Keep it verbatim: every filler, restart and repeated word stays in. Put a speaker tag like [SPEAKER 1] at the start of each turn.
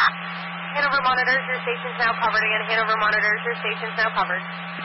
[SPEAKER 1] Hanover monitors, your station's now covered again. Hanover monitors, your station's now covered.